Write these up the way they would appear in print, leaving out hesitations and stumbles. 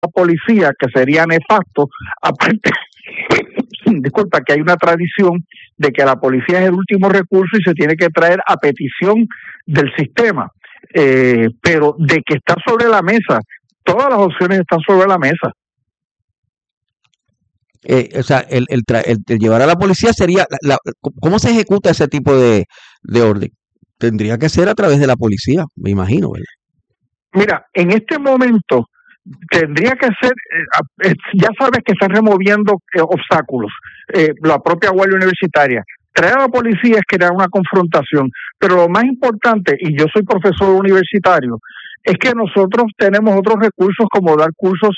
policía, que sería nefasto, aparte, disculpa, que hay una tradición de que la policía es el último recurso y se tiene que traer a petición del sistema, pero de que está sobre la mesa, todas las opciones están sobre la mesa. O sea, el llevar a la policía sería, ¿cómo se ejecuta ese tipo de orden? Tendría que ser a través de la policía, me imagino, ¿verdad? Mira, en este momento tendría que ser, ya sabes que están removiendo obstáculos, la propia Guardia Universitaria. Traer a la policía es crear una confrontación, pero lo más importante, y yo soy profesor universitario, es que nosotros tenemos otros recursos como dar cursos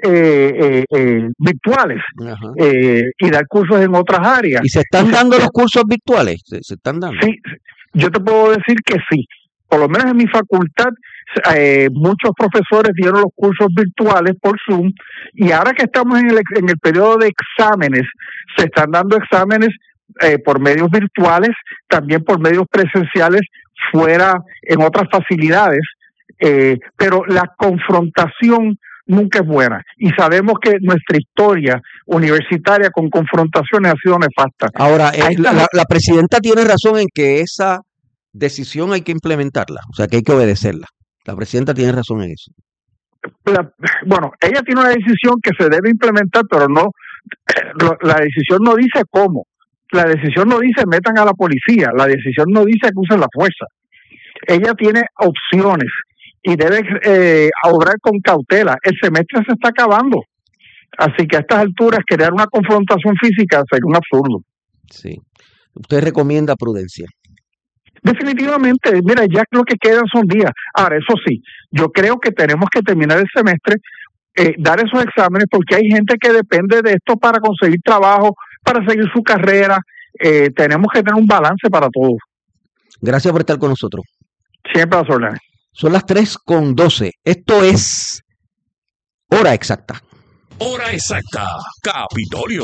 virtuales y dar cursos en otras áreas. ¿Y se están dando los cursos virtuales? ¿Se están dando? Sí, yo te puedo decir que sí. Por lo menos en mi facultad, muchos profesores dieron los cursos virtuales por Zoom, y ahora que estamos en el periodo de exámenes, se están dando exámenes por medios virtuales, también por medios presenciales, fuera en otras facilidades, pero la confrontación nunca es buena, y sabemos que nuestra historia universitaria con confrontaciones ha sido nefasta. Ahora, la presidenta tiene razón en que esa decisión hay que implementarla, o sea que hay que obedecerla. La presidenta tiene razón en eso. Bueno, ella tiene una decisión que se debe implementar, pero no, la decisión no dice cómo, la decisión no dice metan a la policía, la decisión no dice que usen la fuerza. Ella tiene opciones y debe obrar con cautela. El semestre se está acabando, así que a estas alturas crear una confrontación física sería un absurdo. Sí. Usted recomienda prudencia. Definitivamente, mira, ya lo que quedan son días. Ahora, eso sí, yo creo que tenemos que terminar el semestre, dar esos exámenes, porque hay gente que depende de esto para conseguir trabajo, para seguir su carrera. Tenemos que tener un balance para todos. Gracias por estar con nosotros. Siempre a las órdenes. Son las 3:12. Esto es Hora Exacta. Hora Exacta, Capitolio.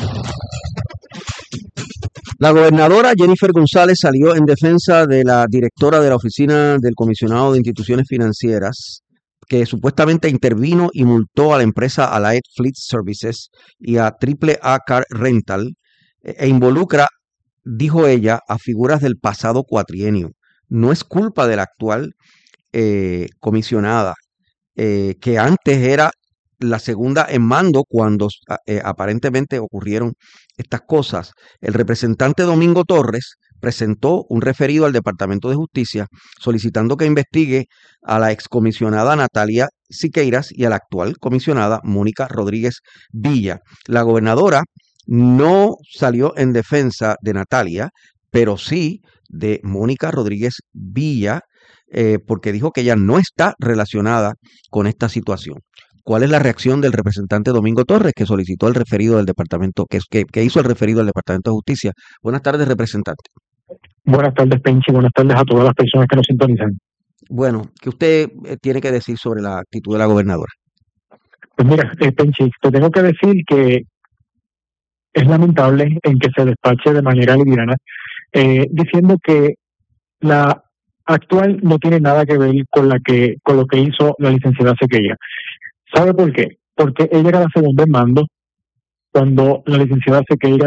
La gobernadora Jennifer González salió en defensa de la directora de la Oficina del Comisionado de Instituciones Financieras, que supuestamente intervino y multó a la empresa Allied Fleet Services y a AAA Car Rental, e involucra, dijo ella, a figuras del pasado cuatrienio. No es culpa de la actual comisionada, que antes era la segunda en mando cuando aparentemente ocurrieron estas cosas. El representante Domingo Torres presentó un referido al Departamento de Justicia solicitando que investigue a la excomisionada Natalia Siqueiras y a la actual comisionada Mónica Rodríguez Villa. La gobernadora no salió en defensa de Natalia, pero sí de Mónica Rodríguez Villa, porque dijo que ella no está relacionada con esta situación. ¿Cuál es la reacción del representante Domingo Torres, que solicitó el referido del departamento, que hizo el referido al Departamento de Justicia? Buenas tardes, representante. Buenas tardes, Penchi. Buenas tardes a todas las personas que nos sintonizan. Bueno, ¿qué usted tiene que decir sobre la actitud de la gobernadora? Pues mira, Penchi, te tengo que decir que es lamentable en que se despache de manera liviana, diciendo que la actual no tiene nada que ver con lo que hizo la licenciada Sequeira. ¿Sabe por qué? Porque ella era la segunda en mando cuando la licenciada Sequeira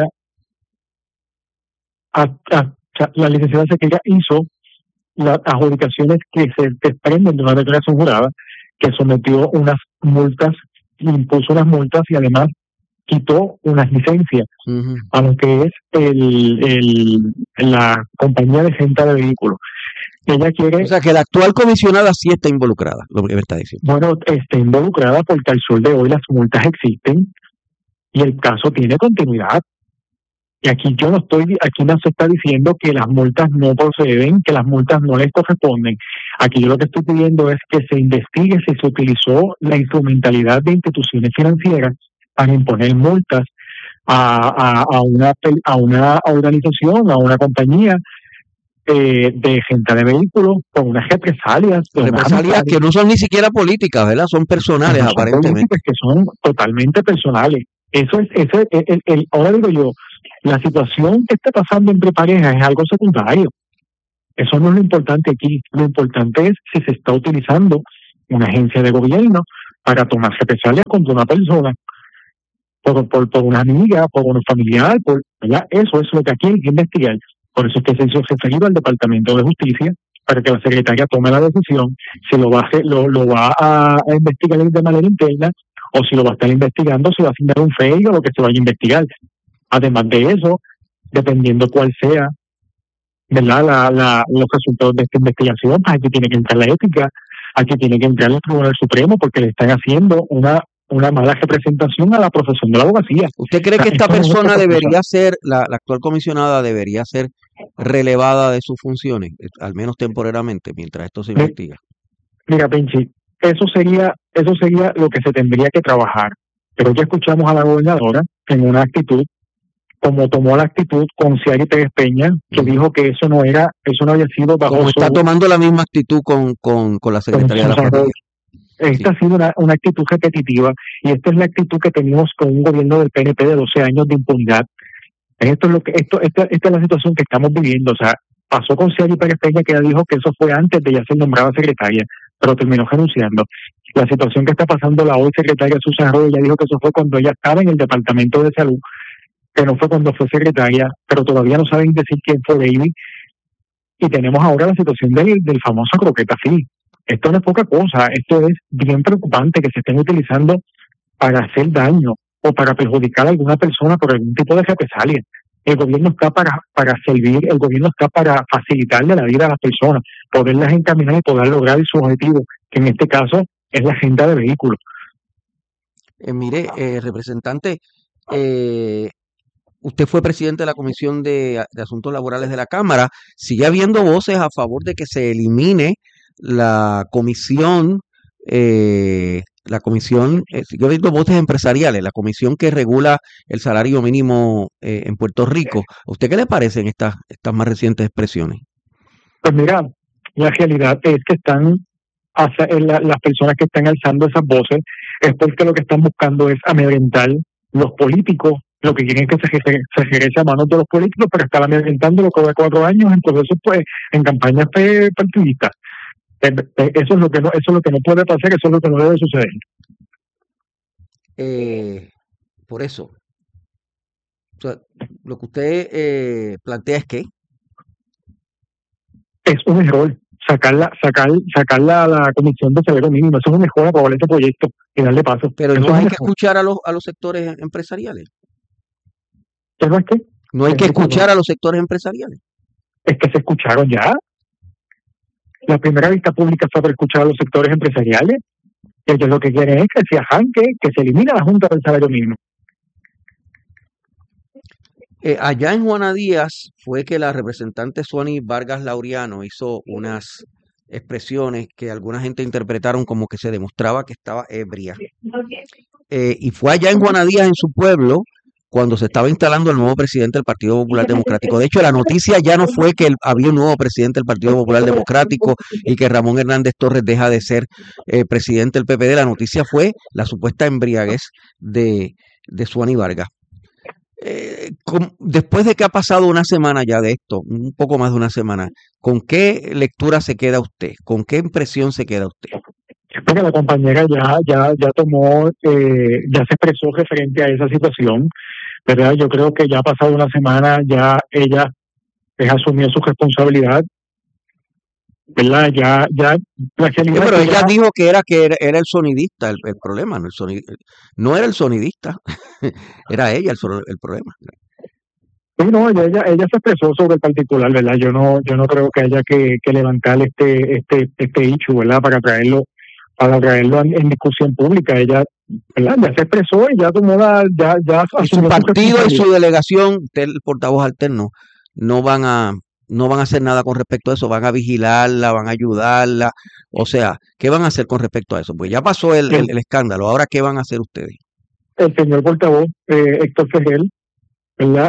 hizo las adjudicaciones que se desprenden de una declaración jurada, que sometió unas multas, impuso unas multas y además quitó unas licencias a lo que es la compañía de venta de vehículos. Ella quiere... O sea, que la actual comisionada sí está involucrada, lo que me está diciendo. Bueno, está involucrada porque al sol de hoy las multas existen y el caso tiene continuidad. Y aquí no se está diciendo que las multas no proceden, que las multas no les corresponden. Aquí yo lo que estoy pidiendo es que se investigue si se utilizó la instrumentalidad de instituciones financieras para imponer multas a una organización, a una compañía de gente de vehículos con unas represalias. Represalias que no son ni siquiera políticas, ¿verdad? Son personales, no, aparentemente. Que son totalmente personales. Ahora digo yo, la situación que está pasando entre parejas es algo secundario. Eso no es lo importante aquí. Lo importante es si se está utilizando una agencia de gobierno para tomar represalias contra una persona, por una amiga, por un familiar, ¿verdad? Eso es lo que aquí hay que investigar. Por eso es que se hizo referido al Departamento de Justicia para que la secretaria tome la decisión si lo va a investigar de manera interna o si lo va a estar investigando, si va a asignar un FEI o lo que se vaya a investigar. Además de eso, dependiendo cuál sea, ¿verdad? Los resultados de esta investigación, pues aquí tiene que entrar la ética, aquí tiene que entrar el Tribunal Supremo porque le están haciendo una mala representación a la profesión de la abogacía. ¿Usted cree que esta persona debería ser, la actual comisionada debería ser relevada de sus funciones, al menos temporariamente, mientras esto se investiga? Mira, Penchi, eso sería lo que se tendría que trabajar. Pero ya escuchamos a la gobernadora en una actitud, como tomó la actitud con Ciari Pérez Peña, que dijo que eso no había sido bajo como está tomando la misma actitud con la Secretaría de la Familia. Esta ha sido una actitud repetitiva y esta es la actitud que tenemos con un gobierno del PNP de 12 años de impunidad. Esta es la situación que estamos viviendo. O sea, pasó con Ciari Pérez Peña, que ella dijo que eso fue antes de ya ser nombrada secretaria, pero terminó renunciando. La situación que está pasando la hoy secretaria Susan Roy, ella dijo que eso fue cuando ella estaba en el Departamento de Salud, que no fue cuando fue secretaria, pero todavía no saben decir quién fue Baby. Y tenemos ahora la situación del famoso croqueta fee. Esto no es poca cosa, esto es bien preocupante que se estén utilizando para hacer daño o para perjudicar a alguna persona por algún tipo de represalia. El gobierno está para servir, el gobierno está para facilitarle la vida a las personas, poderlas encaminar y poder lograr su objetivo, que en este caso es la agenda de vehículos. Mire, representante, usted fue presidente de la Comisión de Asuntos Laborales de la Cámara. ¿Sigue habiendo voces a favor de que se elimine la comisión, sigue habiendo voces empresariales, la comisión que regula el salario mínimo en Puerto Rico? ¿A usted qué le parecen estas más recientes expresiones? Pues mira, la realidad es que las personas que están alzando esas voces es porque lo que están buscando es amedrentar los políticos. Lo que quieren es que se regrese a manos de los políticos para estar amedrentando los de 4 años en procesos, pues, en campañas partidistas. Eso es lo que no puede pasar, eso es lo que no debe suceder. Por eso, o sea, lo que usted plantea es que es un error sacarla a la comisión de salario mínimo. Eso es un error aprobar este proyecto y darle paso. Pero eso no hay que escuchar a los sectores empresariales. ¿No es qué? No hay que escuchar a los sectores empresariales. Es que se escucharon ya. La primera vista pública fue para escuchar a los sectores empresariales. Ellos lo que quieren es que se arranque, que se elimine la Junta del Salario Mínimo. Allá en Juana Díaz fue que la representante Suani Vargas Laureano hizo unas expresiones que alguna gente interpretaron como que se demostraba que estaba ebria. Y fue allá en Juana Díaz, en su pueblo, cuando se estaba instalando el nuevo presidente del Partido Popular Democrático. De hecho, la noticia ya no fue que había un nuevo presidente del Partido Popular Democrático y que Ramón Hernández Torres deja de ser presidente del PPD. La noticia fue la supuesta embriaguez de Suani Vargas. Después de que ha pasado una semana ya de esto, un poco más de una semana, ¿con qué lectura se queda usted? ¿Con qué impresión se queda usted? Porque la compañera ya tomó, ya se expresó referente a esa situación, ¿verdad? Yo creo que ya ha pasado una semana, ya ella asumió su responsabilidad, ¿verdad? Ya la realidad. Pero ella dijo que era el sonidista el problema, no era el sonidista, era ella el problema. Sí, no, ella se expresó sobre el particular, ¿verdad? Yo no creo que haya que levantar este issue, ¿verdad? Para traerlo en discusión pública. Ella, ¿verdad? Ya se expresó y ya tomó y su partido y su delegación, el portavoz alterno, no van a hacer nada con respecto a eso, van a vigilarla, van a ayudarla, o sea, ¿qué van a hacer con respecto a eso? Pues ya pasó el escándalo, ahora ¿qué van a hacer ustedes? El señor portavoz, Héctor Ferrer, ¿verdad?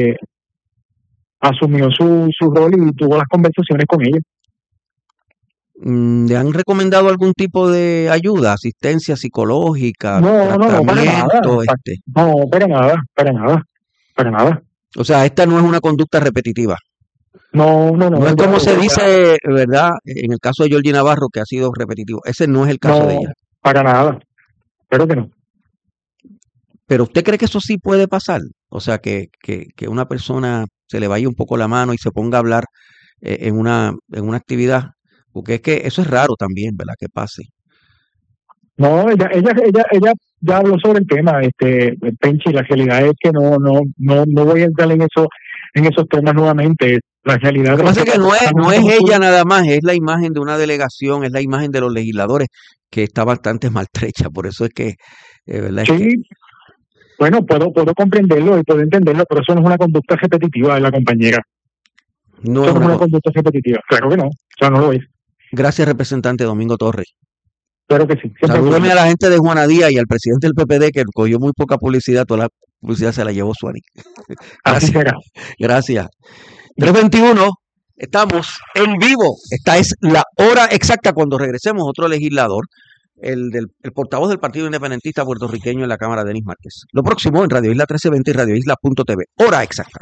Asumió su rol y tuvo las conversaciones con ella. ¿Le han recomendado algún tipo de ayuda, asistencia psicológica, No, para nada. No, para nada. O sea, esta no es una conducta repetitiva. No. No es como se dice, ¿verdad? En el caso de Georgie Navarro, que ha sido repetitivo. Ese no es el caso de ella. Para nada. Espero que no. Pero ¿usted cree que eso sí puede pasar? O sea, que una persona se le vaya un poco la mano y se ponga a hablar en una actividad, porque es que eso es raro también, ¿verdad? Que pase. No, ella ya habló sobre el tema, Penchi. La realidad es que no voy a entrar en esos temas nuevamente. La realidad Lo que pasa es que no es ella. ella nada más, es la imagen de una delegación, es la imagen de los legisladores que está bastante maltrecha, por eso es que, ¿verdad? Sí, bueno, puedo comprenderlo y puedo entenderlo, pero eso no es una conducta repetitiva de la compañera. No Eso es no es una una conducta repetitiva. Claro que no, o sea, no lo es. Gracias, representante Domingo Torres. Claro que sí. Salúdeme a la gente de Juana Díaz y al presidente del PPD que cogió muy poca publicidad, toda la publicidad se la llevó Suárez. Así será. Gracias. 3:21, estamos en vivo. Esta es la hora exacta cuando regresemos. Otro legislador, el portavoz del Partido Independentista puertorriqueño en la Cámara, Denis Márquez. Lo próximo en Radio Isla 1320 y radioisla.tv. Hora exacta.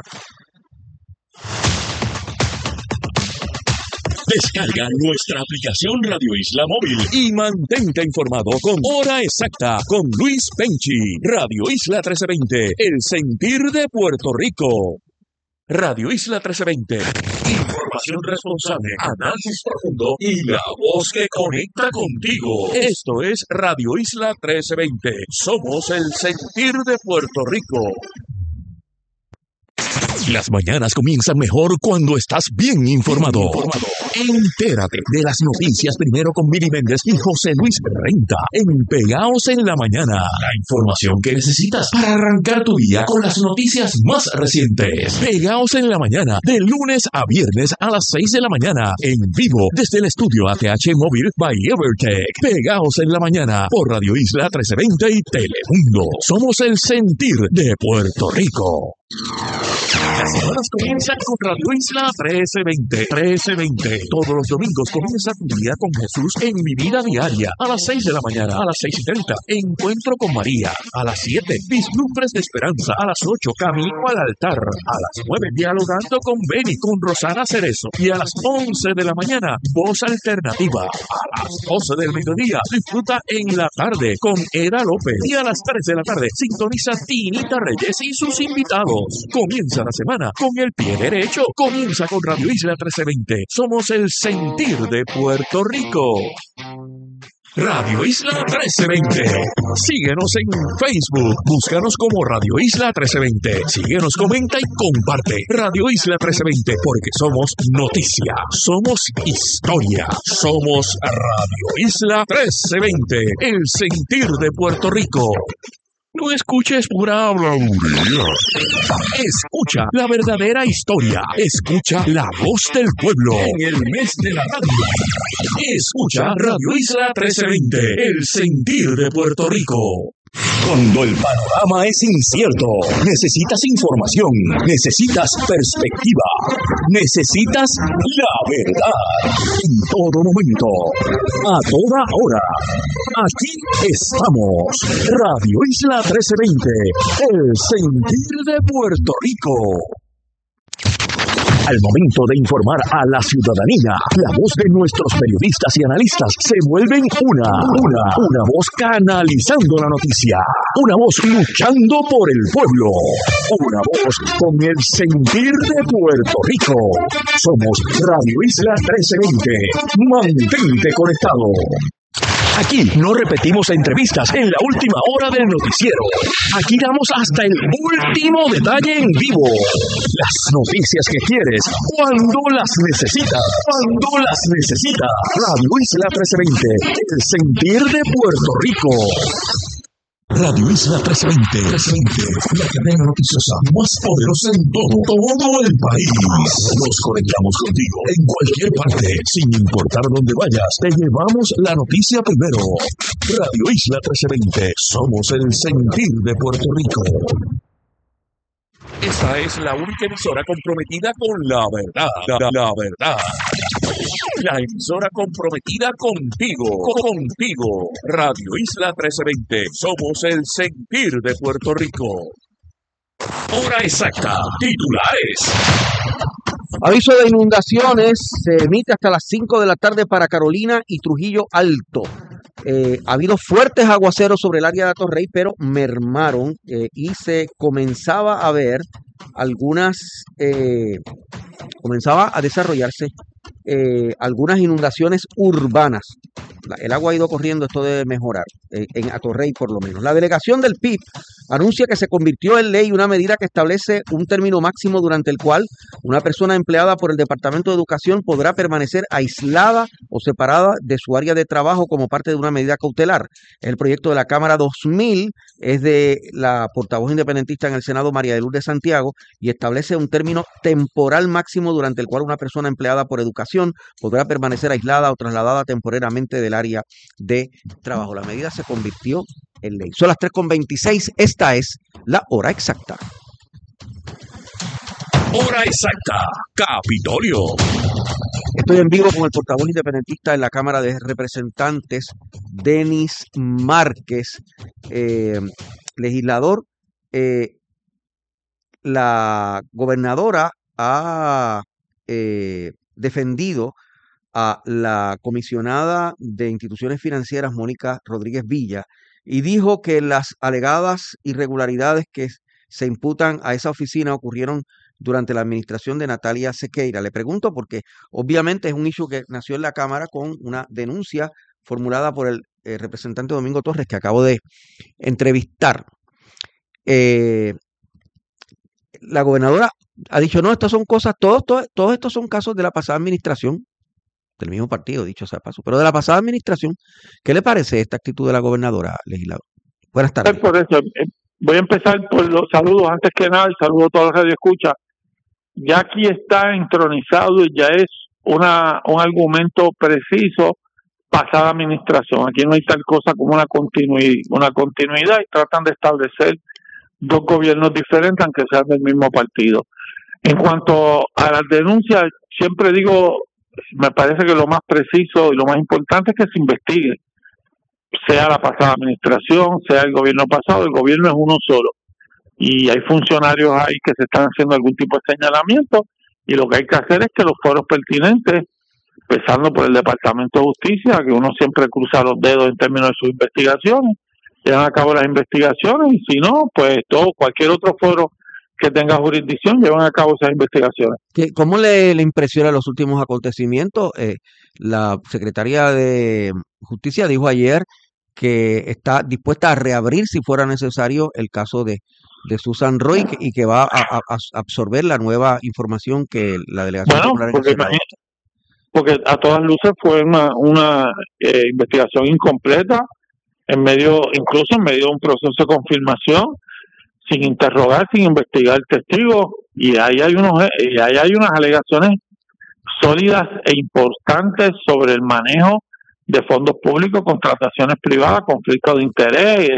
Descarga nuestra aplicación Radio Isla Móvil y mantente informado con Hora Exacta con Luis Penchi. Radio Isla 1320, el sentir de Puerto Rico. Radio Isla 1320, información responsable, análisis profundo y la voz que conecta contigo. Esto es Radio Isla 1320. Somos el sentir de Puerto Rico. Las mañanas comienzan mejor cuando estás bien informado. Entérate de las noticias primero con Mili Méndez y José Luis Renta en Pegaos en la Mañana. La información que necesitas para arrancar tu día con las noticias más recientes. Pegaos en la Mañana, de lunes a viernes a las 6 de la mañana, en vivo desde el estudio ATH Móvil by Evertech. Pegaos en la Mañana por Radio Isla 1320 y Telemundo. Somos el sentir de Puerto Rico. Las semanas comienzan con Radio Isla 1320. Todos los domingos comienza tu día con Jesús en Mi Vida Diaria. A las 6 de la mañana, a las 6:30, Encuentro con María. A las 7, Vislumbres de Esperanza. A las 8, Camino al Altar. A las 9, Dialogando con Beni, con Rosana Cerezo. Y a las 11 de la mañana, Voz Alternativa. A las 12 del mediodía, disfruta en la tarde con Eda López. Y a las 3 de la tarde, sintoniza Tinita Reyes y sus invitados. Comienza la semana con el pie derecho. Comienza con Radio Isla 1320. Somos el sentir de Puerto Rico. Radio Isla 1320. Síguenos en Facebook. Búscanos como Radio Isla 1320. Síguenos, comenta y comparte. Radio Isla 1320, porque somos noticia, somos historia, somos Radio Isla 1320. El sentir de Puerto Rico. No escuches pura habladuría. Escucha la verdadera historia. Escucha la voz del pueblo en el mes de la radio. Escucha Radio Isla 1320, el sentir de Puerto Rico. Cuando el panorama es incierto, necesitas información, necesitas perspectiva, necesitas la verdad. En todo momento, a toda hora. Aquí estamos. Radio Isla 1320, el sentir de Puerto Rico. Al momento de informar a la ciudadanía, la voz de nuestros periodistas y analistas se vuelven una voz canalizando la noticia, una voz luchando por el pueblo, una voz con el sentir de Puerto Rico. Somos Radio Isla 1320. Mantente conectado. Aquí no repetimos entrevistas en la última hora del noticiero. Aquí damos hasta el último detalle en vivo. Las noticias que quieres, cuando las necesitas. Radio Isla 1320, el sentir de Puerto Rico. Radio Isla 1320, la cadena noticiosa más poderosa en todo el país. Nos conectamos contigo en cualquier parte, sin importar dónde vayas. Te llevamos la noticia primero. Radio Isla 1320, somos el sentir de Puerto Rico. Esta es la única emisora comprometida con la verdad. La verdad. La emisora comprometida contigo. Radio Isla 1320. Somos el sentir de Puerto Rico. Hora exacta. Titulares. Aviso de inundaciones se emite hasta las 5 de la tarde para Carolina y Trujillo Alto. Ha habido fuertes aguaceros sobre el área de Atorrey, pero mermaron y se comenzaba a ver comenzaba a desarrollarse algunas inundaciones urbanas. El agua ha ido corriendo, esto debe mejorar, en Atorrey por lo menos. La delegación del PIB anuncia que se convirtió en ley una medida que establece un término máximo durante el cual una persona empleada por el Departamento de Educación podrá permanecer aislada o separada de su área de trabajo como parte de una medida cautelar. El proyecto de la Cámara 2000 es de la portavoz independentista en el Senado, María de Lourdes Santiago, y establece un término temporal máximo durante el cual una persona empleada por educación podrá permanecer aislada o trasladada temporariamente del área de trabajo. La medida se convirtió en ley. Son las 3:26. Esta es la hora exacta. Hora exacta, Capitolio. Estoy en vivo con el portavoz independentista en la Cámara de Representantes, Denis Márquez, legislador. La gobernadora ha defendido a la comisionada de instituciones financieras, Mónica Rodríguez Villa, y dijo que las alegadas irregularidades que se imputan a esa oficina ocurrieron durante la administración de Natalia Sequeira. Le pregunto porque obviamente es un issue que nació en la Cámara con una denuncia formulada por el representante Domingo Torres, que acabo de entrevistar. La gobernadora ha dicho, no, estas son cosas, todos estos son casos de la pasada administración, del mismo partido, dicho sea paso, pero de la pasada administración. ¿Qué le parece esta actitud de la gobernadora, legislador? Buenas tardes. Por eso, voy a empezar por los saludos. Antes que nada, el saludo a toda la radio escucha. Ya aquí está entronizado y ya es un argumento preciso pasada administración. Aquí no hay tal cosa como una continuidad y tratan de establecer dos gobiernos diferentes aunque sean del mismo partido. En cuanto a las denuncias, siempre digo, me parece que lo más preciso y lo más importante es que se investigue, sea la pasada administración, sea el gobierno pasado. El gobierno es uno solo y hay funcionarios ahí que se están haciendo algún tipo de señalamiento, y lo que hay que hacer es que los foros pertinentes, empezando por el Departamento de Justicia, que uno siempre cruza los dedos en términos de sus investigaciones, llevan a cabo las investigaciones, y si no, pues cualquier otro foro que tenga jurisdicción llevan a cabo esas investigaciones. ¿Cómo le impresiona los últimos acontecimientos? La secretaria de Justicia dijo ayer que está dispuesta a reabrir si fuera necesario el caso de Susan Roy y que va a absorber la nueva información que la delegación popular en el Senado. Porque a todas luces fue una investigación incompleta, incluso en medio de un proceso de confirmación, sin interrogar, sin investigar testigos, y ahí hay unas alegaciones sólidas e importantes sobre el manejo de fondos públicos, contrataciones privadas, conflictos de interés,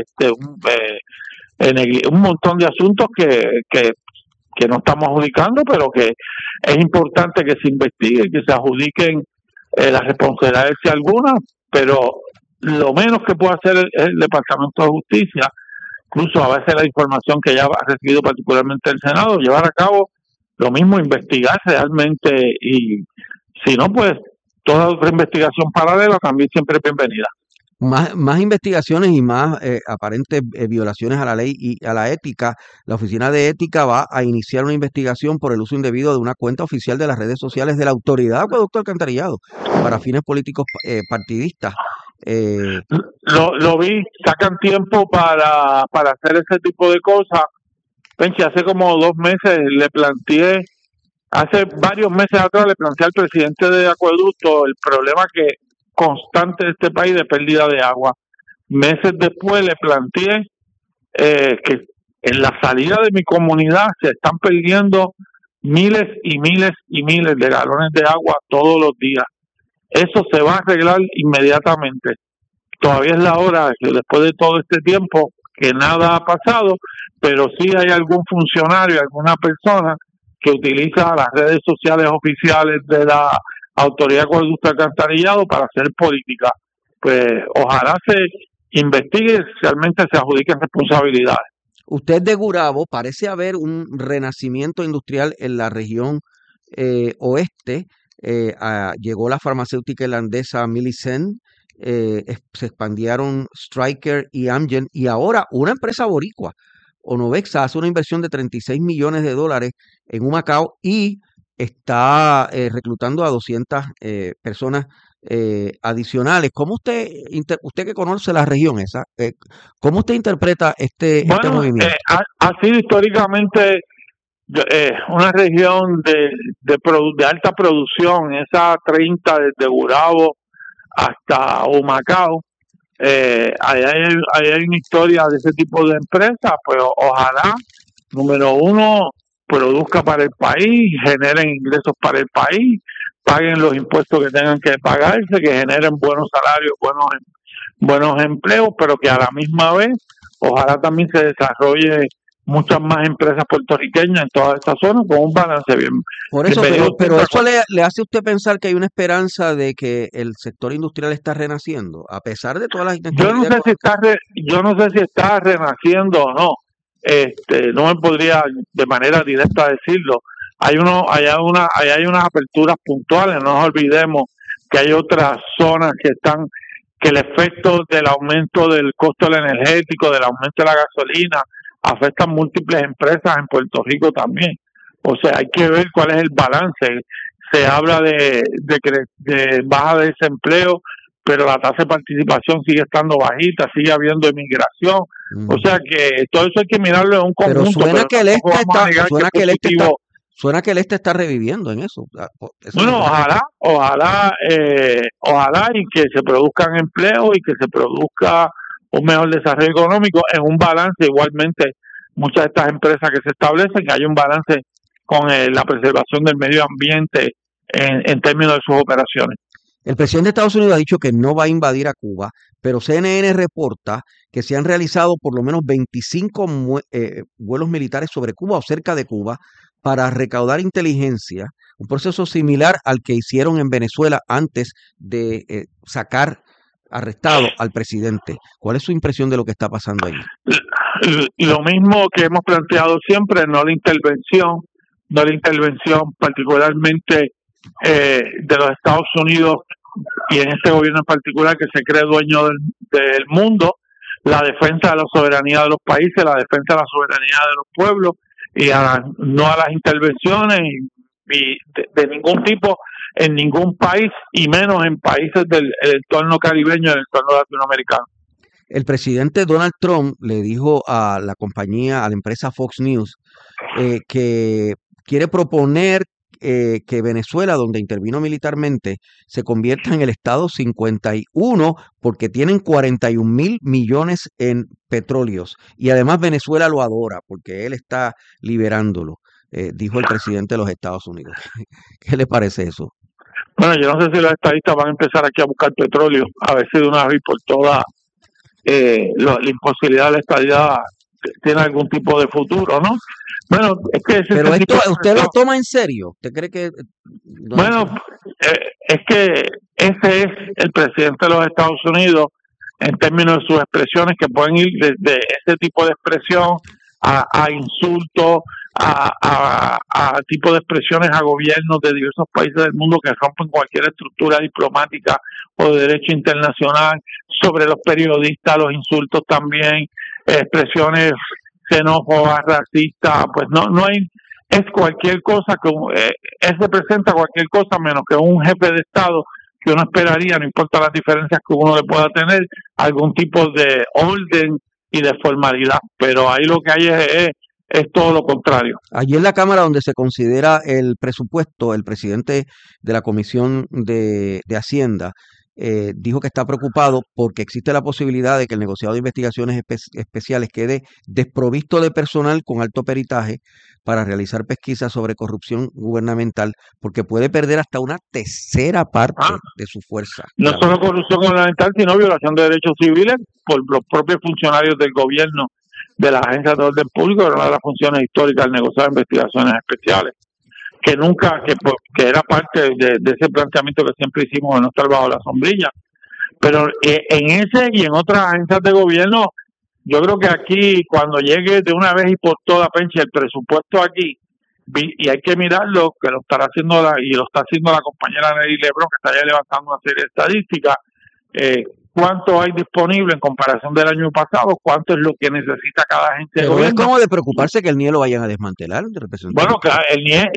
un montón de asuntos que no estamos adjudicando, pero que es importante que se investigue, que se adjudiquen las responsabilidades si algunas, pero lo menos que puede hacer el Departamento de Justicia, incluso a veces la información que ya ha recibido particularmente el Senado, llevar a cabo lo mismo, investigar realmente, y si no, pues toda otra investigación paralela también siempre es bienvenida. Más investigaciones y más aparentes violaciones a la ley y a la ética. La Oficina de Ética va a iniciar una investigación por el uso indebido de una cuenta oficial de las redes sociales de la Autoridad de Acueducto Alcantarillado para fines políticos partidistas. Lo vi, sacan tiempo para hacer ese tipo de cosas. Penchi, hace como 2 meses hace varios meses atrás le planteé al presidente de Acueducto el problema constante de este país de pérdida de agua. Meses después le planteé que en la salida de mi comunidad se están perdiendo miles y miles y miles de galones de agua todos los días. Eso se va a arreglar inmediatamente. Todavía es la hora, después de todo este tiempo, que nada ha pasado, pero sí hay algún funcionario, alguna persona que utiliza las redes sociales oficiales de la Autoridad de Acueducto Alcantarillado para hacer política. Pues ojalá se investigue y realmente se adjudiquen responsabilidades. Usted de Gurabo, parece haber un renacimiento industrial en la región oeste. Llegó la farmacéutica irlandesa Millicent se expandieron Stryker y Amgen, y ahora una empresa boricua, Onovexa, hace una inversión de $36 millones en Humacao y está reclutando a 200 personas adicionales. ¿Cómo usted que conoce la región esa, cómo usted interpreta este movimiento? Ha sido históricamente una región de alta producción, esa 30 desde Gurabo hasta Humacao. Ahí hay una historia de ese tipo de empresas, pues ojalá, número uno, produzca para el país, generen ingresos para el país, paguen los impuestos que tengan que pagarse, que generen buenos salarios, buenos empleos, pero que a la misma vez, ojalá también se desarrolle muchas más empresas puertorriqueñas en toda esta zona con un balance bien. Por eso, pero eso le hace a usted pensar que hay una esperanza de que el sector industrial está renaciendo, a pesar de todas las inestabilidades. Yo no sé si está renaciendo o no. No me podría de manera directa decirlo. Hay unas aperturas puntuales. No nos olvidemos que hay otras zonas que el efecto del aumento del costo del energético, del aumento de la gasolina, afectan múltiples empresas en Puerto Rico también. O sea, hay que ver cuál es el balance. Se habla de baja de desempleo, pero la tasa de participación sigue estando bajita, sigue habiendo emigración. O sea que todo eso hay que mirarlo en un conjunto. Pero suena que el este está reviviendo en eso. Bueno, ojalá y que se produzcan empleos y que se produzca un mejor desarrollo económico en un balance. Igualmente, muchas de estas empresas que se establecen, que hay un balance con la preservación del medio ambiente en términos de sus operaciones. El presidente de Estados Unidos ha dicho que no va a invadir a Cuba, pero CNN reporta que se han realizado por lo menos 25 vuelos militares sobre Cuba o cerca de Cuba para recaudar inteligencia, un proceso similar al que hicieron en Venezuela antes de sacar arrestado al presidente. ¿Cuál es su impresión de lo que está pasando ahí? Lo mismo que hemos planteado siempre, no la intervención particularmente de los Estados Unidos y en este gobierno en particular que se cree dueño del mundo, la defensa de la soberanía de los países, la defensa de la soberanía de los pueblos y no a las intervenciones y de ningún tipo en ningún país y menos en países del entorno caribeño y del entorno latinoamericano. El presidente Donald Trump le dijo a la empresa Fox News, que quiere proponer que Venezuela, donde intervino militarmente, se convierta en el estado 51 porque tienen 41,000 millones en petróleos y además Venezuela lo adora porque él está liberándolo, dijo el presidente de los Estados Unidos. ¿Qué le parece eso? Bueno, yo no sé si los estadistas van a empezar aquí a buscar petróleo, a ver si de una vez por todas la imposibilidad de la estadidad tiene algún tipo de futuro, ¿no? Bueno, es que pero esto usted lo toma en serio. ¿Usted cree que es que ese es el presidente de los Estados Unidos en términos de sus expresiones que pueden ir desde ese tipo de expresión a insultos, a tipo de expresiones a gobiernos de diversos países del mundo que rompen cualquier estructura diplomática o de derecho internacional, sobre los periodistas, los insultos también, expresiones xenófobas, racistas, pues no hay, es cualquier cosa que representa cualquier cosa menos que un jefe de Estado que uno esperaría, no importa las diferencias que uno le pueda tener, algún tipo de orden y de formalidad, pero ahí lo que hay es todo lo contrario. Allí en la Cámara donde se considera el presupuesto, el presidente de la Comisión de Hacienda dijo que está preocupado porque existe la posibilidad de que el negociado de investigaciones especiales quede desprovisto de personal con alto peritaje para realizar pesquisas sobre corrupción gubernamental, porque puede perder hasta una tercera parte de su fuerza. No solo corrupción gubernamental, sino violación de derechos civiles por los propios funcionarios del gobierno, de las agencias de orden público, era una de las funciones históricas del negociado de investigaciones especiales, que era parte de ese planteamiento que siempre hicimos de no estar bajo la sombrilla. Pero en ese y en otras agencias de gobierno, yo creo que aquí, cuando llegue de una vez y por toda, Penchi, el presupuesto aquí, y hay que mirarlo, que lo estará haciendo lo está haciendo la compañera Nelly Lebrón, que está ya levantando una serie de estadísticas, cuánto hay disponible en comparación del año pasado, cuánto es lo que necesita cada agente de Pero es gobierno. como de preocuparse que el NIE lo vayan a desmantelar, representante. Bueno, claro, el NIE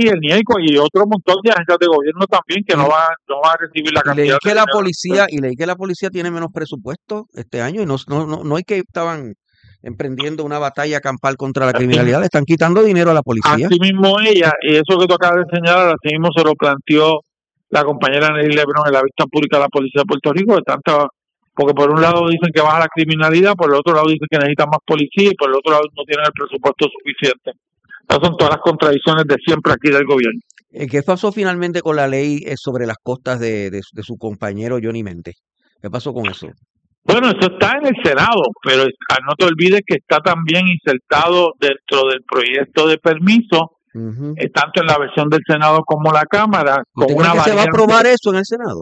y otro montón de agencias de gobierno también que no van a recibir la cantidad Leí que de la dinero. leí que la policía tiene menos presupuesto este año y no hay que estaban emprendiendo una batalla campal contra la criminalidad, le están quitando dinero a la policía. Así mismo ella, y eso que tú acabas de señalar, así mismo se lo planteó la compañera Nelly Lebrón en la vista pública de la Policía de Puerto Rico, porque por un lado dicen que baja la criminalidad, por el otro lado dicen que necesitan más policía y por el otro lado no tienen el presupuesto suficiente. Esas son todas las contradicciones de siempre aquí del gobierno. ¿Qué pasó finalmente con la ley sobre las costas de su compañero Johnny Méndez? ¿Qué pasó con eso? Bueno, eso está en el Senado, pero no te olvides que está también insertado dentro del proyecto de permiso, tanto en la versión del Senado como la Cámara. ¿Usted cree que se va a aprobar eso en el Senado?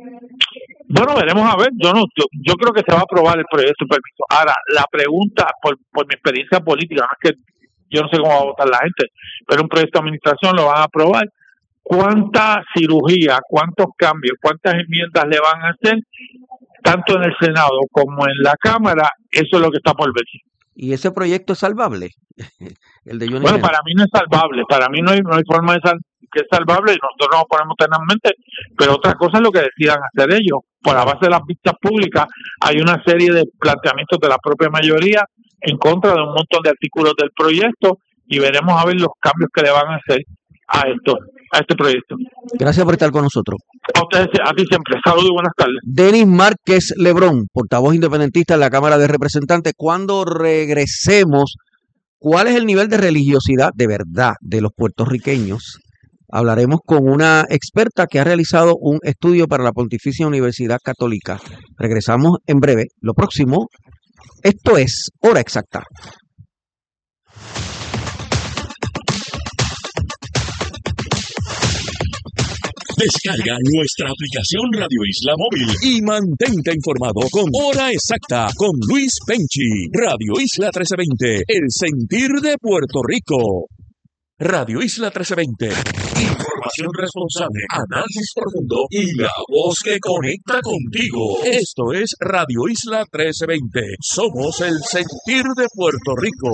Bueno, veremos a ver. Yo creo que se va a aprobar el proyecto de permiso. Ahora, la pregunta, por mi experiencia política, no es que yo no sé cómo va a votar la gente, pero un proyecto de administración lo van a aprobar. ¿Cuánta cirugía, cuántos cambios, cuántas enmiendas le van a hacer, tanto en el Senado como en la Cámara? Eso es lo que está por verse. ¿Y ese proyecto es salvable? El de Johnny Bueno, Méndez. para mí no es salvable. Para mí no hay forma de que es salvable y nosotros nos ponemos tenazmente, pero otra cosa es lo que decidan hacer ellos. Por la base de las vistas públicas hay una serie de planteamientos de la propia mayoría en contra de un montón de artículos del proyecto y veremos a ver los cambios que le van a hacer a este proyecto. Gracias por estar con nosotros. A ustedes, a ti siempre. Saludos y buenas tardes. Denis Márquez Lebrón, portavoz independentista en la Cámara de Representantes. Cuando regresemos, ¿cuál es el nivel de religiosidad de verdad de los puertorriqueños? Hablaremos con una experta que ha realizado un estudio para la Pontificia Universidad Católica. Regresamos en breve. Lo próximo, esto es Hora Exacta. Descarga nuestra aplicación Radio Isla Móvil y mantente informado con Hora Exacta con Luis Penchi. Radio Isla 1320, el sentir de Puerto Rico. Radio Isla 1320, información responsable, análisis profundo y la voz que conecta contigo. Esto es Radio Isla 1320. Somos el sentir de Puerto Rico.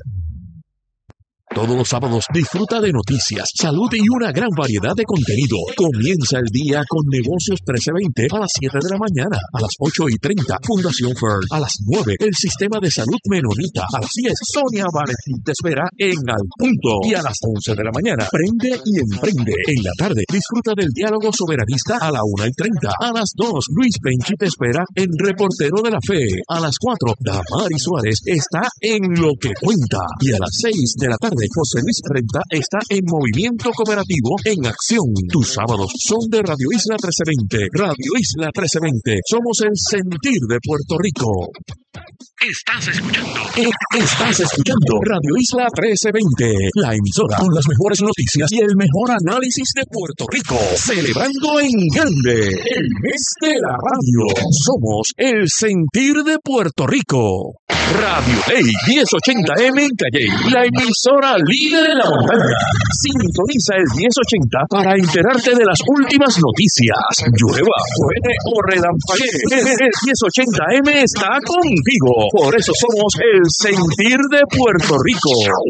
Todos los sábados disfruta de noticias, salud y una gran variedad de contenido. Comienza el día con Negocios 1320 a las 7 de la mañana, a las 8:30 Fundación Fern, a las 9 el Sistema de Salud Menonita, a las 10 Sonia Valentín te espera en Al Punto y a las 11 de la mañana Prende y Emprende. En la tarde disfruta del diálogo soberanista a la 1:30, a las 2 Luis Penchi te espera en Reportero de la Fe, a las 4 Damari Suárez está en Lo que Cuenta y a las 6 de la tarde José Luis Renta está en Movimiento Cooperativo en Acción. Tus sábados son de Radio Isla 1320. Radio Isla 1320. Somos el sentir de Puerto Rico. Estás escuchando Radio Isla 1320, la emisora con las mejores noticias y el mejor análisis de Puerto Rico. Celebrando en grande el mes de la radio. Somos el sentir de Puerto Rico. Radio Ley 1080M en Calley, la emisora líder en la montaña. Sintoniza el 1080 para enterarte de las últimas noticias. Llueva, truene o relampaguee. El 1080M está contigo. Por eso somos el sentir de Puerto Rico.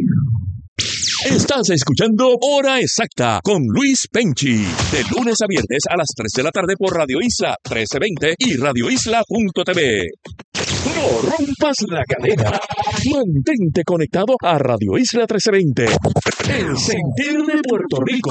Estás escuchando Hora Exacta con Luis Penchi. De lunes a viernes a las 3 de la tarde por Radio Isla 1320 y radioisla.tv. No rompas la cadena. Mantente conectado a Radio Isla 1320. El sentir de Puerto Rico.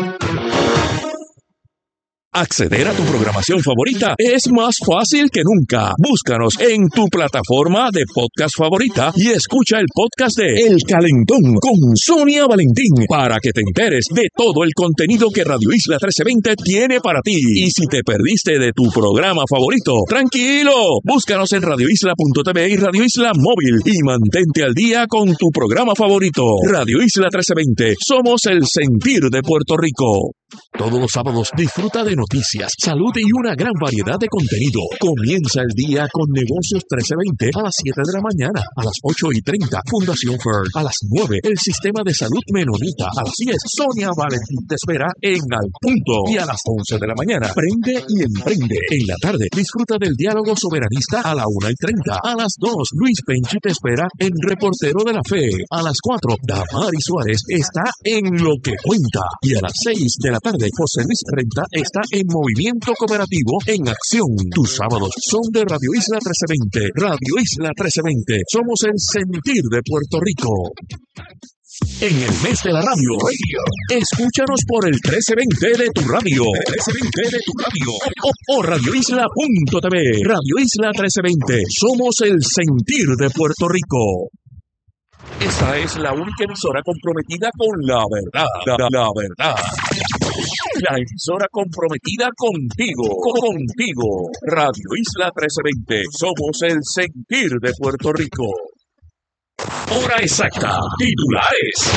Acceder a tu programación favorita es más fácil que nunca. Búscanos en tu plataforma de podcast favorita y escucha el podcast de El Calentón con Sonia Valentín para que te enteres de todo el contenido que Radio Isla 1320 tiene para ti. Y si te perdiste de tu programa favorito, tranquilo, búscanos en radioisla.tv y Radio Isla Móvil y mantente al día con tu programa favorito. Radio Isla 1320, somos el sentir de Puerto Rico. Todos los sábados disfruta de noticias, salud y una gran variedad de contenido. Comienza el día con Negocios 1320 a las 7 de la mañana, a las 8:30 Fundación Fern, a las 9 el Sistema de Salud Menonita, a las 10 Sonia Valentín te espera en Al Punto y a las 11 de la mañana Prende y Emprende. En la tarde disfruta del diálogo soberanista a la 1:30, a las 2 Luis Penchi te espera en Reportero de la Fe, a las 4 Damari Suárez está en Lo que Cuenta y a las 6 de la tarde José Luis Renta está en Movimiento Cooperativo en Acción. Tus sábados son de Radio Isla 1320. Radio Isla 1320. Somos el sentir de Puerto Rico. En el mes de la radio, escúchanos por el 1320 de tu radio, 1320 de tu radio, o radioisla.tv. Radio Isla 1320. Somos el sentir de Puerto Rico. Esta es la única emisora comprometida con la verdad. La verdad. La emisora comprometida contigo. Radio Isla 1320. Somos el sentir de Puerto Rico. Hora exacta. Titulares.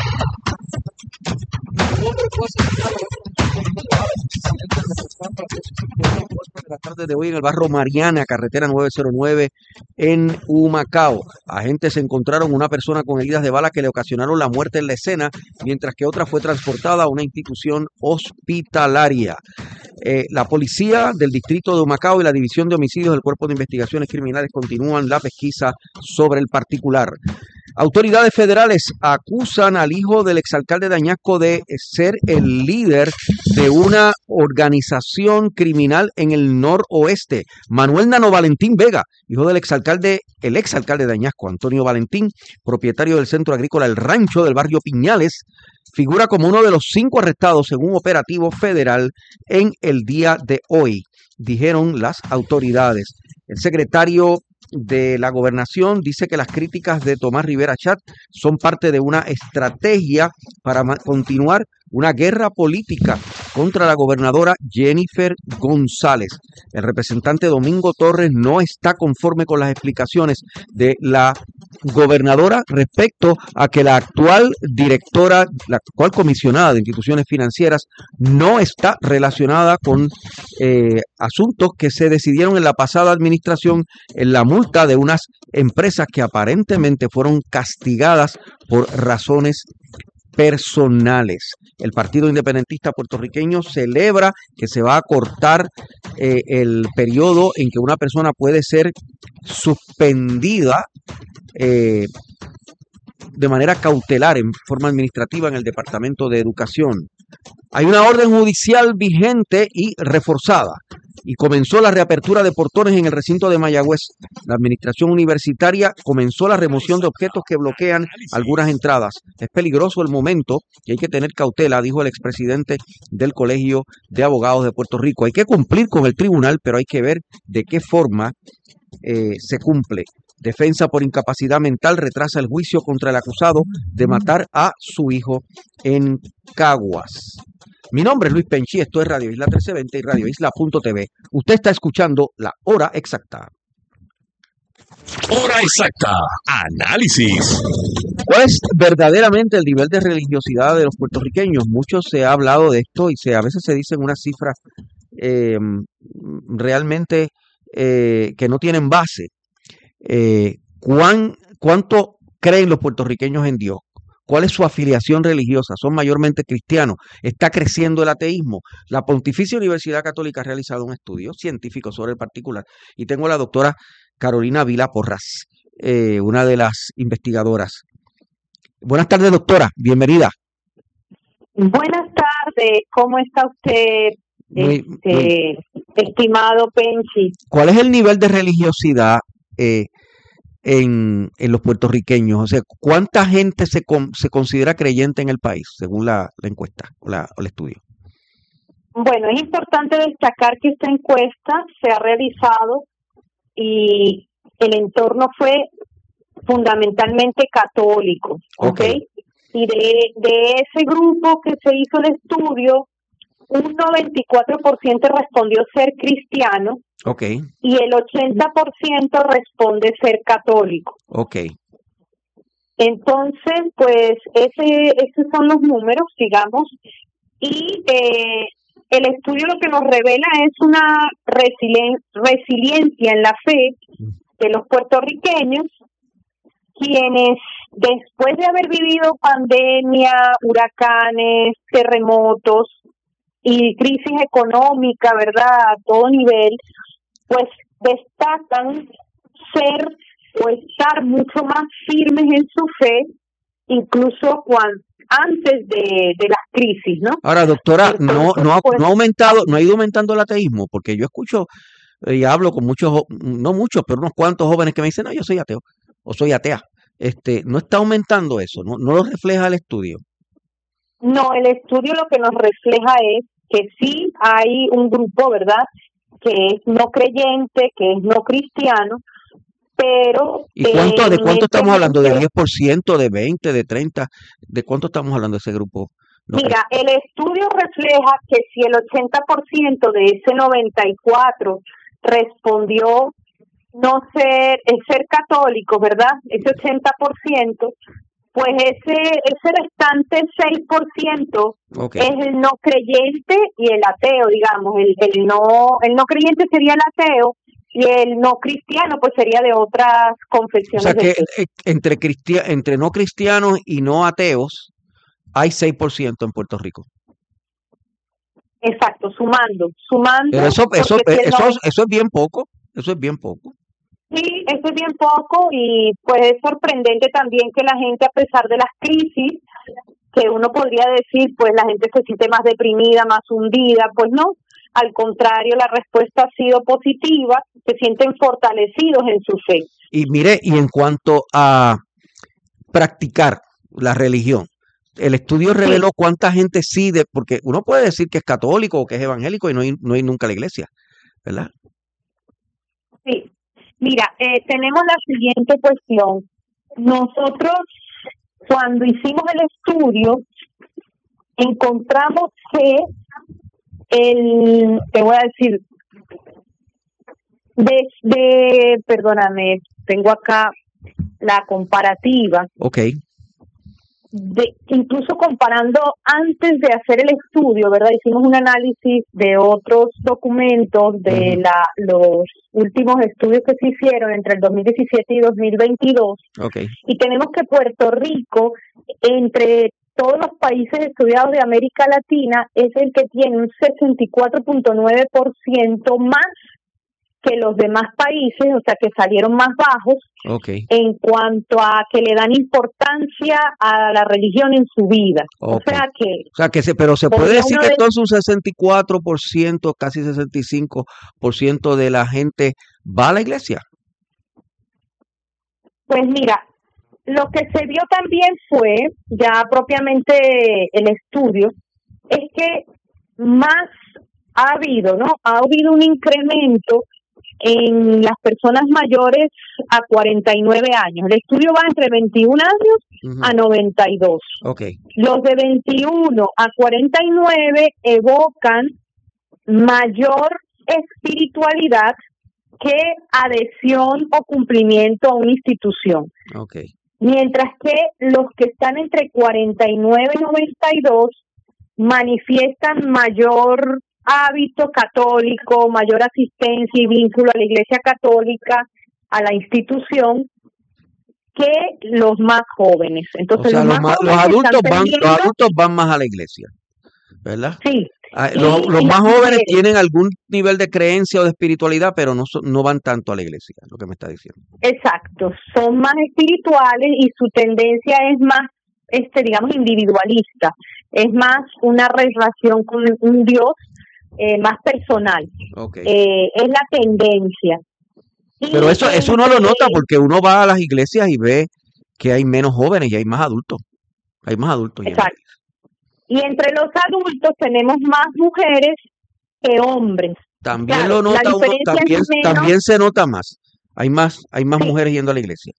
De la tarde de hoy en el barrio Mariana, carretera 909 en Humacao. Agentes encontraron una persona con heridas de bala que le ocasionaron la muerte en la escena, mientras que otra fue transportada a una institución hospitalaria. La policía del distrito de Humacao y la división de homicidios del Cuerpo de Investigaciones Criminales continúan la pesquisa sobre el particular. Autoridades federales acusan al hijo del exalcalde de Añasco de ser el líder de una organización criminal en el noroeste. Manuel Nano Valentín Vega, hijo del el exalcalde de Añasco, Antonio Valentín, propietario del centro agrícola El Rancho del barrio Piñales, figura como uno de los 5 arrestados en un operativo federal en el día de hoy, dijeron las autoridades. El secretario de la Gobernación dice que las críticas de Tomás Rivera Chat son parte de una estrategia para continuar una guerra política contra la gobernadora Jennifer González. El representante Domingo Torres no está conforme con las explicaciones de la gobernadora respecto a que la actual comisionada de instituciones financieras no está relacionada con asuntos que se decidieron en la pasada administración en la multa de unas empresas que aparentemente fueron castigadas por razones personales. El Partido Independentista Puertorriqueño celebra que se va a cortar el periodo en que una persona puede ser suspendida de manera cautelar en forma administrativa en el Departamento de Educación. Hay una orden judicial vigente y reforzada y comenzó la reapertura de portones en el recinto de Mayagüez. La administración universitaria comenzó la remoción de objetos que bloquean algunas entradas. Es peligroso el momento y hay que tener cautela, dijo el expresidente del Colegio de Abogados de Puerto Rico. Hay que cumplir con el tribunal, pero hay que ver de qué forma se cumple. Defensa por incapacidad mental retrasa el juicio contra el acusado de matar a su hijo en Caguas. Mi nombre es Luis Penchi, esto es Radio Isla 1320 y Radio Isla.tv. Usted está escuchando La Hora Exacta. Hora Exacta. Análisis. ¿Cuál es verdaderamente el nivel de religiosidad de los puertorriqueños? Mucho se ha hablado de esto y a veces se dicen unas cifras realmente que no tienen base. ¿Cuánto creen los puertorriqueños en Dios? ¿Cuál es su afiliación religiosa? ¿Son mayormente cristianos? ¿Está creciendo el ateísmo? La Pontificia Universidad Católica ha realizado un estudio científico sobre el particular y tengo a la doctora Carolina Vila Porras, una de las investigadoras. Buenas tardes, doctora. Bienvenida. Buenas tardes. ¿Cómo está usted, estimado Penchi? ¿Cuál es el nivel de religiosidad en los puertorriqueños? O sea, ¿cuánta gente se considera creyente en el país, según la encuesta o el estudio? Bueno, es importante destacar que esta encuesta se ha realizado y el entorno fue fundamentalmente católico, ¿ok? Y de ese grupo que se hizo el estudio, un 94% respondió ser cristiano. Okay. Y el 80% responde ser católico. Okay. Entonces, pues, esos son los números, digamos. y el estudio lo que nos revela es una resiliencia en la fe de los puertorriqueños, quienes después de haber vivido pandemia, huracanes, terremotos y crisis económica, ¿verdad?, a todo nivel, pues destacan ser o estar mucho más firmes en su fe, incluso antes de las crisis, ¿no? Ahora, doctora, Entonces, no ha ido aumentando el ateísmo, porque yo escucho y hablo con muchos, no muchos, pero unos cuantos jóvenes que me dicen, no, yo soy ateo o soy atea. No está aumentando eso, no lo refleja el estudio. No, el estudio lo que nos refleja es que sí hay un grupo, ¿verdad?, que es no creyente, que es no cristiano, pero... ¿Y de cuánto estamos hablando? ¿De 10%, de 20%, de 30%? ¿De cuánto estamos hablando de ese grupo? Mira, el estudio refleja que si el 80% de ese 94% respondió ser católico, ¿verdad? Ese 80%, pues ese restante 6% es el no creyente y el ateo, digamos. El no creyente sería el ateo y el no cristiano pues sería de otras confesiones. O sea que entre no cristianos y no ateos hay 6% en Puerto Rico. Exacto, sumando. Pero eso es bien poco, eso es bien poco. Sí, eso es bien poco y pues es sorprendente también que la gente, a pesar de las crisis, que uno podría decir, pues la gente se siente más deprimida, más hundida, pues no, al contrario, la respuesta ha sido positiva, se sienten fortalecidos en su fe. Y mire, y en cuanto a practicar la religión, el estudio reveló cuánta gente porque uno puede decir que es católico o que es evangélico y no ir nunca a la iglesia, ¿verdad? Sí. Mira, tenemos la siguiente cuestión. Nosotros, cuando hicimos el estudio, encontramos que te voy a decir, perdóname, tengo acá la comparativa. Okay. Incluso comparando antes de hacer el estudio, ¿verdad? Hicimos un análisis de otros documentos de los últimos estudios que se hicieron entre el 2017 y 2022. Okay. Y tenemos que Puerto Rico, entre todos los países estudiados de América Latina, es el que tiene un 64.9% más que los demás países, o sea, que salieron más bajos en cuanto a que le dan importancia a la religión en su vida. O sea que pero se puede decir que entonces un 64%, casi 65% de la gente va a la iglesia. Pues mira, lo que se vio también fue, ya propiamente el estudio, es que más ha habido un incremento en las personas mayores a 49 años. El estudio va entre 21 años a 92. Los de 21 a 49 evocan mayor espiritualidad que adhesión o cumplimiento a una institución. Mientras que los que están entre 49 y 92 manifiestan mayor hábito católico, mayor asistencia y vínculo a la Iglesia Católica, a la institución, que los más jóvenes. Entonces, los adultos van más a la iglesia, ¿verdad? Sí. Los más jóvenes tienen algún nivel de creencia o de espiritualidad, pero no van tanto a la iglesia, lo que me está diciendo. Exacto, son más espirituales y su tendencia es más, digamos, individualista. Es más una relación con un Dios más personal. Es la tendencia. Pero eso uno lo nota porque uno va a las iglesias y ve que hay menos jóvenes y hay más adultos. Exacto. Y entre los adultos tenemos más mujeres que hombres. También claro, lo nota uno, también se nota más. Hay más mujeres yendo a la iglesia.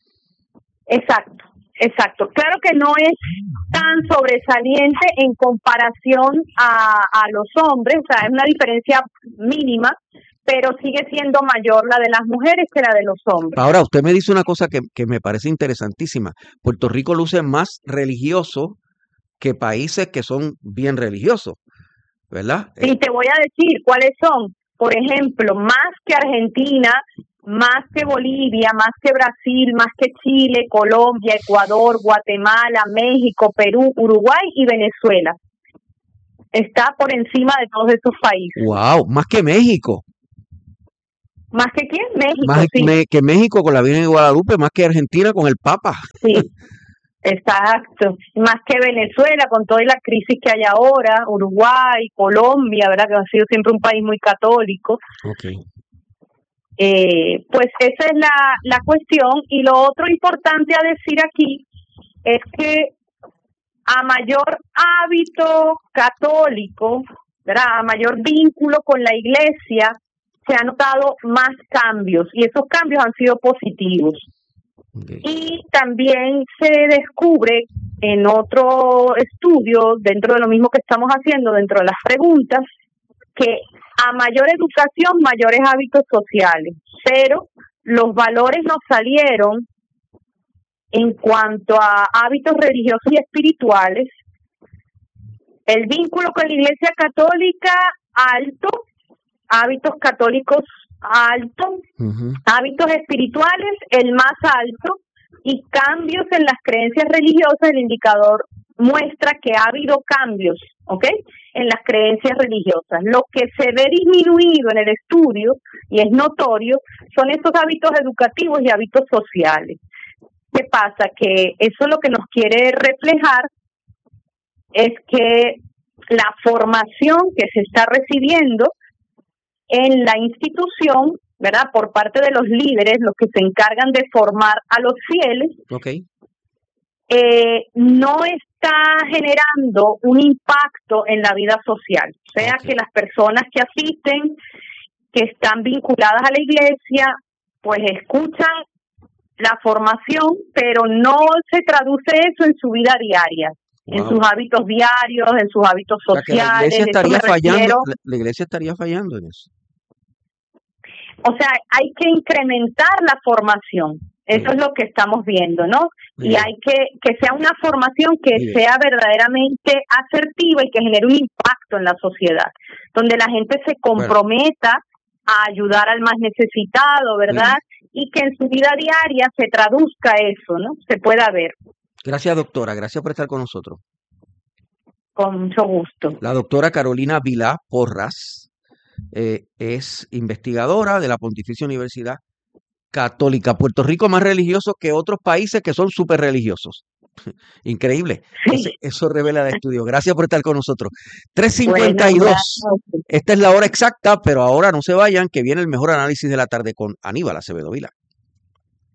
Exacto. Claro que no es tan sobresaliente en comparación a los hombres, o sea, es una diferencia mínima, pero sigue siendo mayor la de las mujeres que la de los hombres. Ahora, usted me dice una cosa que me parece interesantísima. Puerto Rico luce más religioso que países que son bien religiosos, ¿verdad? Y te voy a decir cuáles son. Por ejemplo, más que Argentina, más que Bolivia, más que Brasil, más que Chile, Colombia, Ecuador, Guatemala, México, Perú, Uruguay y Venezuela. Está por encima de todos esos países. ¡Wow! Más que México. ¿Más que quién? México, Más sí. que México con la Virgen de Guadalupe, más que Argentina con el Papa. Sí, exacto. Más que Venezuela con toda la crisis que hay ahora, Uruguay, Colombia, ¿verdad? Que ha sido siempre un país muy católico. Okay. Pues esa es la cuestión. Y lo otro importante a decir aquí es que a mayor hábito católico, ¿verdad? A mayor vínculo con la iglesia, se han notado más cambios y esos cambios han sido positivos. Okay. Y también se descubre en otro estudio, dentro de lo mismo que estamos haciendo, dentro de las preguntas, que a mayor educación, mayores hábitos sociales, pero los valores nos salieron en cuanto a hábitos religiosos y espirituales. El vínculo con la Iglesia Católica, alto, hábitos católicos, alto, hábitos espirituales, el más alto, y cambios en las creencias religiosas, el indicador muestra que ha habido cambios, ¿ok?, en las creencias religiosas. Lo que se ve disminuido en el estudio, y es notorio, son esos hábitos educativos y hábitos sociales. ¿Qué pasa? Que eso lo que nos quiere reflejar es que la formación que se está recibiendo en la institución, ¿verdad?, por parte de los líderes, los que se encargan de formar a los fieles, Okay. No está generando un impacto en la vida social. O sea, Okay. que las personas que asisten, que están vinculadas a la iglesia, pues escuchan la formación, pero no se traduce eso en su vida diaria, en sus hábitos diarios, en sus hábitos O sea, que la sociales. iglesia estaría Eso me refiero. fallando, la iglesia estaría fallando en eso. O sea, hay que incrementar la formación. Eso Bien. es lo que estamos viendo, ¿no? Y Bien. hay que sea una formación que Bien. sea verdaderamente asertiva y que genere un impacto en la sociedad, donde la gente se comprometa a ayudar al más necesitado, ¿verdad? Y que en su vida diaria se traduzca eso, ¿no? Se pueda ver. Gracias, doctora. Gracias por estar con nosotros. Con mucho gusto. La doctora Carolina Vilá Porras es investigadora de la Pontificia Universidad Católica. Puerto Rico más religioso que otros países que son súper religiosos. Increíble. Sí. Eso revela el estudio. Gracias por estar con nosotros. 3:52. Bueno, gracias. Esta es la hora exacta, pero ahora no se vayan, que viene el mejor análisis de la tarde con Aníbal Acevedo Vilá.